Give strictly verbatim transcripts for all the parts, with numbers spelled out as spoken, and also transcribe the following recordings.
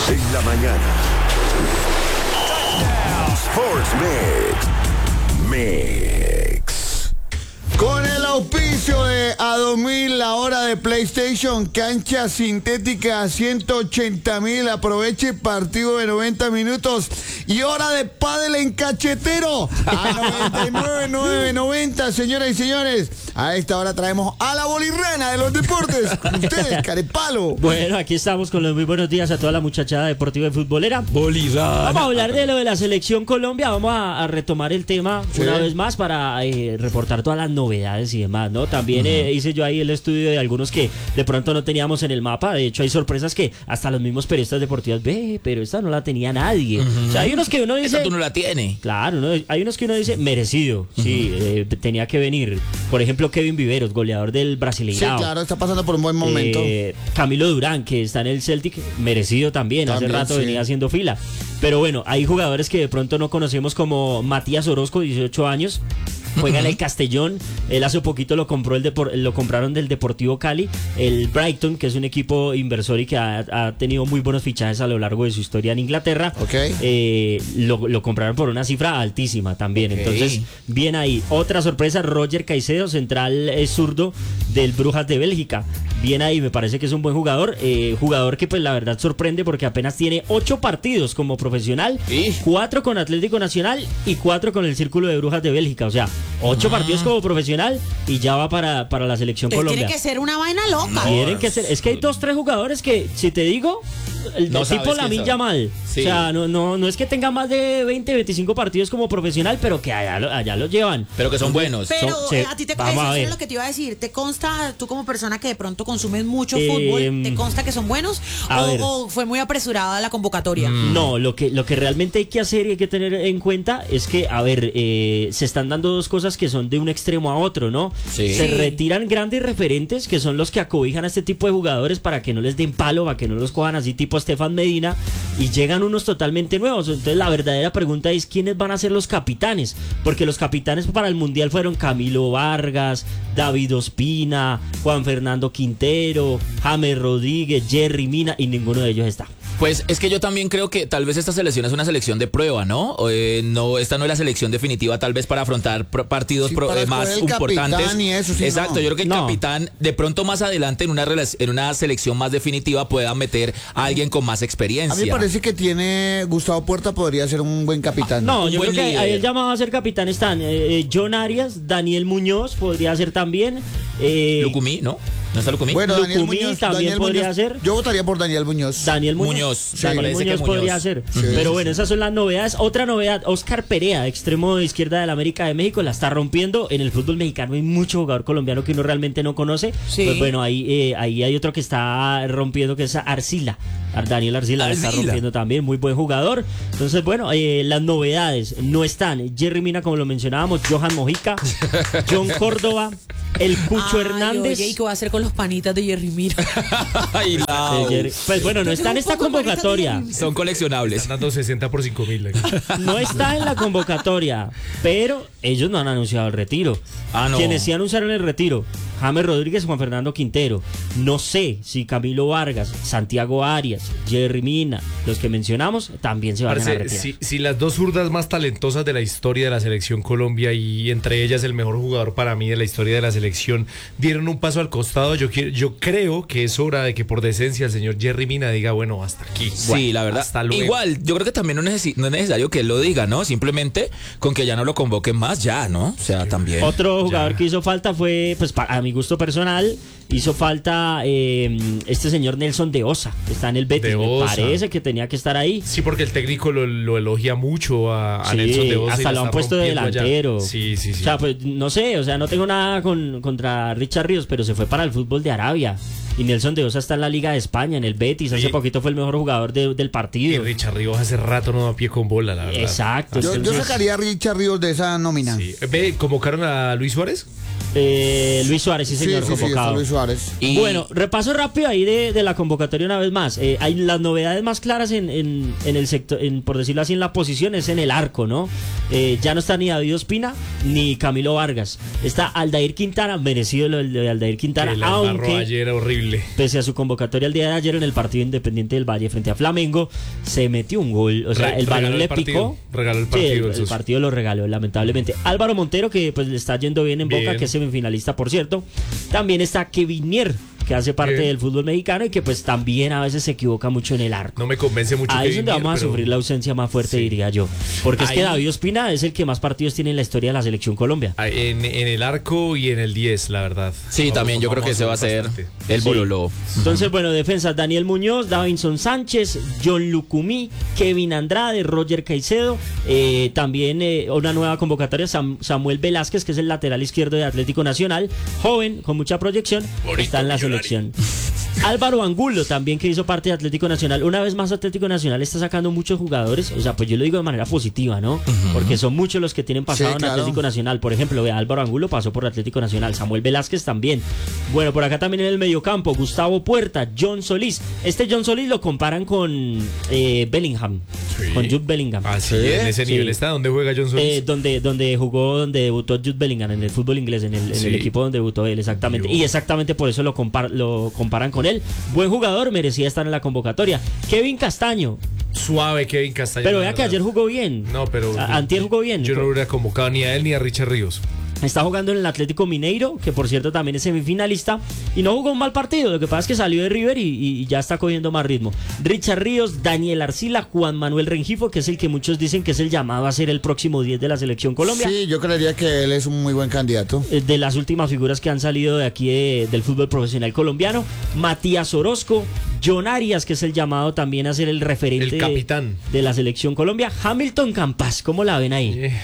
En la mañana. Sports Mix. Mix. Con el auspicio de A dos mil, la hora de PlayStation, cancha sintética a ciento ochenta mil, aproveche partido de noventa minutos y hora de pádel en cachetero a noventa y nueve mil novecientos noventa, señoras y señores. A esta hora traemos a la bolirrana de los deportes, con ustedes, Carepalo. Bueno, aquí estamos con los muy buenos días a toda la muchachada deportiva y futbolera. Bolirrana. Vamos a hablar de lo de la selección Colombia, vamos a, a retomar el tema sí. una vez más para eh, reportar todas las novedades y demás, ¿no? También uh-huh. eh, hice yo ahí el estudio de algunos que de pronto no teníamos en el mapa. De hecho, hay sorpresas que hasta los mismos periodistas deportivos, ve, pero esta no la tenía nadie. Uh-huh. O sea, hay unos que uno dice... Esta tú no la tienes. Claro, ¿no? Hay unos que uno dice, merecido, uh-huh. sí, eh, tenía que venir. Por ejemplo, Kevin Viveros, goleador del Brasileirao. Sí, claro, está pasando por un buen momento. Eh, Camilo Durán, que está en el Celtic, merecido también, también hace rato sí. venía haciendo fila. Pero bueno, hay jugadores que de pronto no conocemos, como Matías Orozco, dieciocho años, juega uh-huh. en el Castellón. Él hace poquito lo compró el Depor- lo compraron del Deportivo Cali, el Brighton, que es un equipo inversor y que ha, ha tenido muy buenos fichajes a lo largo de su historia en Inglaterra. Okay. Eh, lo, lo compraron por una cifra altísima también. Okay. Entonces, bien ahí. Otra sorpresa, Roger Caicedo, central eh, zurdo del Brujas de Bélgica. Bien ahí, me parece que es un buen jugador. Eh, jugador que pues la verdad sorprende porque apenas tiene ocho partidos como profesional, ¿sí? cuatro con Atlético Nacional y cuatro con el Círculo de Brujas de Bélgica. O sea, ocho ah. partidos como profesional y ya va para, para la selección Colombia. Tiene que ser una vaina loca. Tienen que ser, es que hay dos, tres jugadores que, si te digo, el no tipo Lamine Yamal. Sí. O sea, no, no, no es que tenga más de veinte, veinticinco partidos como profesional, pero que allá, allá los llevan. Pero que son buenos. Pero son, eh, a ti te consta, eso es lo que te iba a decir. ¿Te consta, tú como persona que de pronto consumes mucho eh, fútbol, te consta que son buenos? O, o fue muy apresurada la convocatoria? Mm. No, lo que, lo que realmente hay que hacer y hay que tener en cuenta es que, a ver, eh, se están dando dos cosas que son de un extremo a otro, ¿no? Sí. Se retiran grandes referentes, que son los que acobijan a este tipo de jugadores para que no les den palo, para que no los cojan así tipo Estefan Medina, y llegan unos totalmente nuevos. Entonces la verdadera pregunta es quiénes van a ser los capitanes, porque los capitanes para el Mundial fueron Camilo Vargas, David Ospina, Juan Fernando Quintero, James Rodríguez, Jerry Mina, y ninguno de ellos está. Pues es que yo también creo que tal vez esta selección es una selección de prueba, ¿no? Eh, no, esta no es la selección definitiva, tal vez para afrontar pr- partidos sí, pro, para eh, más importantes. Y eso, sí, exacto, no. yo creo que el no. capitán de pronto más adelante en una relac- en una selección más definitiva pueda meter a alguien con más experiencia. A mí me parece que tiene Gustavo Puerta, podría ser un buen capitán. Ah, no, un yo creo que líder. ahí el llamado a ser capitán están eh, John Arias, Daniel Muñoz podría ser también. Eh, Lucumí, ¿no? ¿No está Lucumí? Bueno, Daniel Lucumí Muñoz también Daniel podría Muñoz. ser. Yo votaría por Daniel Muñoz. Daniel Muñoz. Muñoz. Sí, Daniel Muñoz, Muñoz podría Muñoz. ser. Sí, Pero sí, bueno, sí. esas son las novedades. Otra novedad, Oscar Perea, extremo de izquierda de la América de México, la está rompiendo. En el fútbol mexicano hay mucho jugador colombiano que uno realmente no conoce. Sí. Pues bueno, ahí, eh, ahí hay otro que está rompiendo, que es Arcila. Daniel Arcila, la está Arcila. rompiendo también, muy buen jugador. Entonces, bueno, eh, las novedades no están. Jerry Mina, como lo mencionábamos, Johan Mojica, John Córdoba, el Cucho Ay, Hernández. Oye, ¿y qué va a hacer con los panitas de Jerry Mina? Ay, la- Eh, Jerry- Pues bueno, no Yo está en tengo esta un poco de convocatoria. panitas de Son coleccionables. Están dando sesenta por cinco mil. No está en la convocatoria, pero ellos no han anunciado el retiro. Ah, no. Quienes sí anunciaron el retiro, James Rodríguez, Juan Fernando Quintero. No sé si Camilo Vargas, Santiago Arias, Jerry Mina, los que mencionamos, también se van a Parce, retirar. si, si las dos zurdas más talentosas de la historia de la selección Colombia y entre ellas el mejor jugador para mí de la historia de la selección dieron un paso al costado, yo, quiero, yo creo que es hora de que por decencia el señor Jerry Mina diga, bueno, hasta aquí. Sí, Bueno, la verdad. hasta luego. Igual, yo creo que también no, necesi- no es necesario que él lo diga, ¿no? Simplemente con que ya no lo convoquen más, ya, ¿no? O sea, también. Otro jugador Ya. que hizo falta fue, pues para, a mi gusto personal, hizo falta eh, este señor Nelson de Osa, que está en el Betis. De Me Osa. parece que tenía que estar ahí. Sí, porque el técnico lo, lo elogia mucho a, a Sí, Nelson de Osa. y hasta la lo han está puesto de rompiendo allá. delantero. Sí, sí, sí. O sea, pues no sé, o sea, no tengo nada con, contra Richard Ríos, pero se fue para el fútbol de Arabia. Y Nelson de Osa está en la Liga de España, en el Betis. Hace Sí. poquito fue el mejor jugador de- del Y partido. Richard Ríos hace rato no da pie con bola, la verdad. Exacto. Yo, yo Entonces, sacaría a Richard Ríos de esa nómina. Sí. Ve, ¿convocaron a Luis Suárez? Eh, Luis Suárez, sí señor, sí, sí, convocado. Sí, Luis Suárez. Y- Bueno, repaso rápido ahí de, de la convocatoria una vez más. Eh, hay las novedades más claras en, en, en el sector, en, por decirlo así, en la posición es en el arco, ¿no? Eh, ya no está ni David Ospina ni Camilo Vargas. Está Aldair Quintana, merecido lo de Aldair Quintana, Que la embarró aunque ayer horrible. pese a su convocatoria el día de ayer en el partido Independiente del Valle frente a Flamengo, se metió un gol. O sea, Re- el balón regaló le el partido, picó. regaló el Sí, partido, el, el el socio. partido lo regaló, lamentablemente. Álvaro Montero, que pues le está yendo bien en Boca, Bien. que es semifinalista, por cierto. También está Kevin Mier, que hace parte Bien. del fútbol mexicano y que pues también a veces se equivoca mucho en el arco. No me convence mucho. Ahí es Kevin donde Mier, vamos a pero- sufrir la ausencia más fuerte, Sí. diría yo. Porque es que Ahí- David Ospina es el que más partidos tiene en la historia de la selección Colombia. En, en el arco y en el diez, la verdad. Sí, Vamos- también yo creo vamos que ese va a ser bastante. el Sí. bololo. Entonces, bueno, defensa: Daniel Muñoz, Davinson Sánchez, John Lucumí, Kevin Andrade, Roger Caicedo. Eh, también eh, una nueva convocatoria: Sam- Samuel Velázquez, que es el lateral izquierdo de Atlético Nacional, joven, con mucha proyección, está en la selección. Álvaro Angulo, también, que hizo parte de Atlético Nacional. Una vez más, Atlético Nacional está sacando muchos jugadores. O sea, pues yo lo digo de manera positiva, ¿no? Porque son muchos los que tienen pasado Sí, claro. en Atlético Nacional. Por ejemplo, vea, Álvaro Angulo pasó por Atlético Nacional. Samuel Velázquez también. Bueno, por acá también en el mediocampo, Gustavo Puerta, John Solís. Este John Solís lo comparan con eh, Bellingham, Sí. con Jude Bellingham. Ah, sí, en ese Sí. nivel está. ¿Dónde juega John Solís? Eh, donde, donde jugó, donde debutó Jude Bellingham, en el fútbol inglés, en el, en el Sí. equipo donde debutó él, exactamente. Yo. Y exactamente por eso lo, compar- lo comparan con él. Buen jugador, merecía estar en la convocatoria. Kevin Castaño, Suave Kevin Castaño. pero la vea que verdad. ayer jugó bien. No, pero. A- Antier jugó bien. Yo no lo hubiera convocado ni a él ni a Richard Ríos. Está jugando en el Atlético Mineiro, que por cierto también es semifinalista, y no jugó un mal partido. Lo que pasa es que salió de River y, y ya está cogiendo más ritmo. Richard Ríos, Daniel Arcila, Juan Manuel Rengifo, que es el que muchos dicen que es el llamado a ser el próximo diez de la selección Colombia. Sí, yo creería que él es un muy buen candidato. Eh, De las últimas figuras que han salido de aquí de- del fútbol profesional colombiano. Matías Orozco, John Arias, que es el llamado también a ser el referente El de- capitán. De, la selección Colombia. Hamilton Campas, ¿cómo la ven ahí? Eh,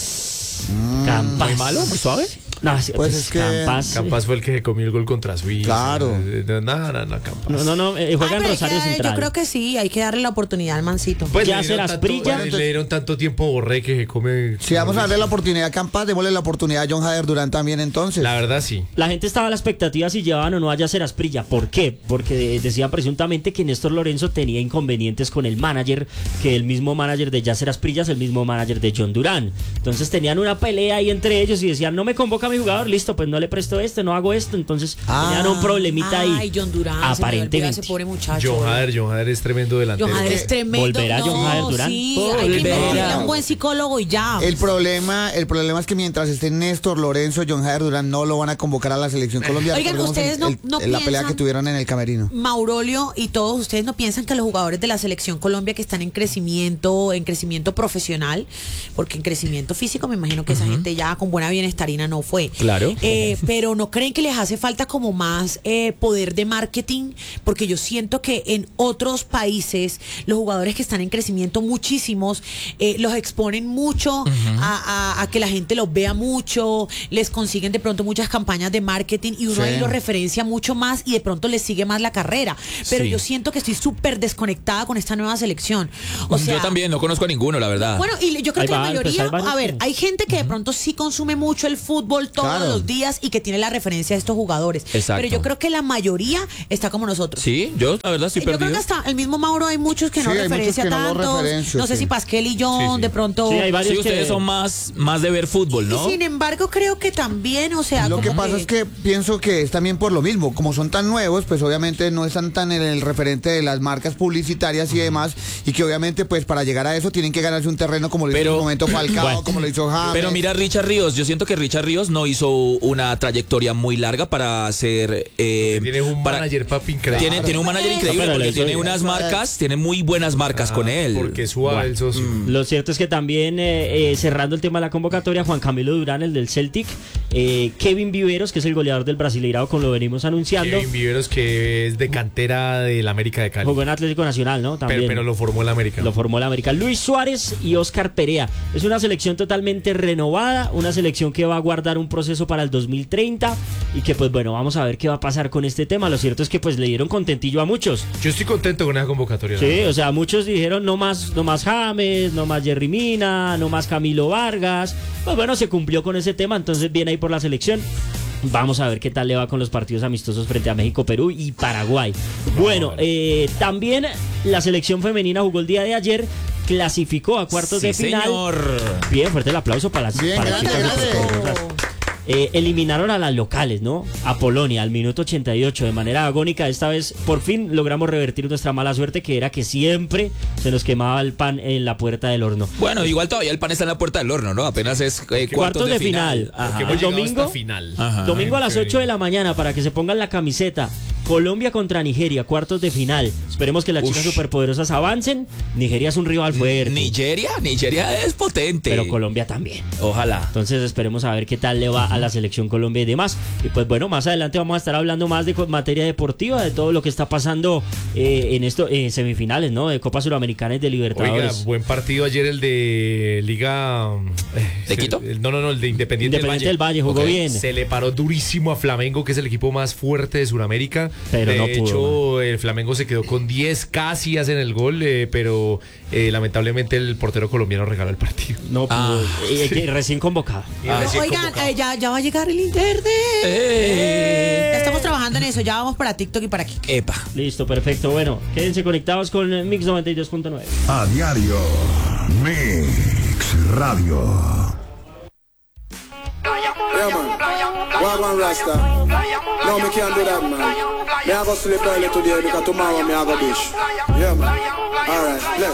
Campas. Muy malo, muy suave. No, sí, Pues pues es que Campas. Campas fue el que se comió el gol contra Suiza. Claro. Eh, No, no, no, no, Campas. No, no, no, eh, juega Ay, en pero Rosario hay que- Central. Yo creo que sí, hay que darle la oportunidad al mancito. Pues Ya le dieron serás tanto- Prilla. le dieron tanto tiempo a Borré que se come. Si vamos a darle la oportunidad a Campas, démosle la oportunidad a John Jader Durán también entonces. La verdad, sí. La gente estaba a la expectativa si llevaban o no a Yacer Asprilla. ¿Por qué? Porque de- decían presuntamente que Néstor Lorenzo tenía inconvenientes con el manager, que el mismo manager de Yacer Asprilla es el mismo manager de John Durán. Entonces tenían una pelea ahí entre ellos y decían, no me convoca a mi jugador, listo, pues no le presto este, no hago esto. Entonces Ah. tenían un problemita ahí. Ay, John Durán, se me olvidó aparentemente. ese pobre muchacho. John Hader, John Hader es tremendo delantero. John Hader Eh, es tremendo. ¿volverá no, John Hader Durán? Sí, hay que Volverá. invertirle a un buen psicólogo y ya. El problema, el problema es que mientras esté Néstor Lorenzo, John Jader Durán no lo van a convocar a la selección colombiana. Oigan, Recordemos ustedes el- no- el- no la pelea piensan- que tuvieron en el camerino. Maurolio y todos ustedes no piensan que los jugadores de la selección Colombia que están en crecimiento, en crecimiento profesional, porque en crecimiento físico me imagino que esa gente ya con buena bienestarina no fue. Claro. Eh, pero no creen que les hace falta como más eh, poder de marketing, porque yo siento que en otros países los jugadores que están en crecimiento muchísimos eh, los exponen mucho a, a- a que la gente los vea mucho, les consiguen de pronto muchas campañas de marketing y uno Sí. ahí los referencia mucho más y de pronto les sigue más la carrera. Pero Sí. yo siento que estoy súper desconectada con esta nueva selección. O sea, Yo también no conozco a ninguno, la verdad. bueno, y yo creo Hay que la varios, pues, mayoría, hay varios a ver, que- hay gente que de pronto sí consume mucho el fútbol todos Claro. los días y que tiene la referencia de estos jugadores. Exacto. Pero yo creo que la mayoría está como nosotros. Sí, yo la verdad estoy Yo creo perdido. que hasta el mismo Mauro hay muchos que no Sí, hay muchos referencia que no lo tantos. referencio, No sé sí. si Pasquel y John Sí, sí. de pronto. Sí, hay varios Sí, ustedes que- son más, más de ver fútbol, ¿no? Y sin embargo, creo que también, o sea, Lo que como pasa es que pienso que es también por lo mismo, como son tan nuevos, pues obviamente no están tan en el referente de las marcas publicitarias y demás, y que obviamente pues para llegar a eso tienen que ganarse un terreno como lo hizo Pero- en su momento Falcao, Bueno. como lo hizo James. Pero mira Richard Ríos, yo siento que Richard Ríos no hizo una trayectoria muy larga para ser... eh, Tiene un para- manager, papi, increíble. Tiene, tiene un manager increíble Pero porque le tiene hizo- unas marcas, tiene muy buenas marcas con él. Porque es suave el socio. Lo cierto es que también, eh, eh, cerrando el tema de la convocatoria, Juan Camilo Durán, el del Celtic, eh, Kevin Viveros, que es el goleador del Brasileirao, como lo venimos anunciando, Kevin Viveros, que es de cantera del América de Cali. jugó en Atlético Nacional, ¿no? También. Pero, pero lo formó el América. Lo formó el América. Luis Suárez y Oscar Perea. Es una selección totalmente renovada, una selección que va a guardar un proceso para el dos mil treinta y que pues bueno, vamos a ver qué va a pasar con este tema. Lo cierto es que pues le dieron contentillo a muchos. Yo estoy contento con esa convocatoria. Sí, o sea, muchos dijeron no más, no más James, no más Jerry Mina, no más Camilo Vargas. Pues bueno, se cumplió con ese tema, entonces viene ahí por la selección. Vamos a ver qué tal le va con los partidos amistosos frente a México, Perú y Paraguay. Bueno, eh, también la selección femenina jugó el día de ayer, clasificó a cuartos sí, de final. Señor. Bien, fuerte el aplauso para las, Bien, para las grande, chicas grande. superpoderosas. Eh, eliminaron a las locales, ¿no? A Polonia al minuto ochenta y ocho de manera agónica. Esta vez por fin logramos revertir nuestra mala suerte, que era que siempre se nos quemaba el pan en la puerta del horno. Bueno, igual todavía el pan está en la puerta del horno, ¿no? Apenas es eh, cuartos, Cuartos de final. Ajá. Porque hemos El llegado domingo, hasta final. Ajá. domingo a las Increíble. ocho de la mañana para que se pongan la camiseta. Colombia contra Nigeria, cuartos de final. Esperemos que las Ush. chicas superpoderosas avancen. Nigeria es un rival fuerte, Nigeria, Nigeria es potente. pero Colombia también. Ojalá. Entonces esperemos a ver qué tal le va a la selección Colombia y demás. Y pues bueno, más adelante vamos a estar hablando más de co- materia deportiva, de todo lo que está pasando eh, en esto, eh, semifinales, ¿no? De Copa Suramericana y de Oiga, Libertadores. buen partido ayer el de Liga... eh, ¿De Quito? el- no, no, no, el de Independiente, Independiente del Valle jugó Ok. bien. Se le paró durísimo a Flamengo, que es el equipo más fuerte de Sudamérica. Pero de no hecho, pudo, el Flamengo se quedó con diez, casi hacen el gol, eh, pero eh, lamentablemente el portero colombiano regaló el partido. No pudo. Ah, Eh, que recién convocado. Y Ah. recién Oigan, convocado. eh, ya, ya va a llegar el internet. Eh. Ya estamos trabajando en eso, ya vamos para TikTok y para aquí. Epa. Listo, perfecto. Bueno, quédense conectados con eh, Mix noventa y dos punto nueve. A diario. Mix Radio. Yeah, man. Wagwan Rasta. No, me can't do that, man. Me have to sleep early today because tomorrow me have a dish. Yeah, man. All right, bless.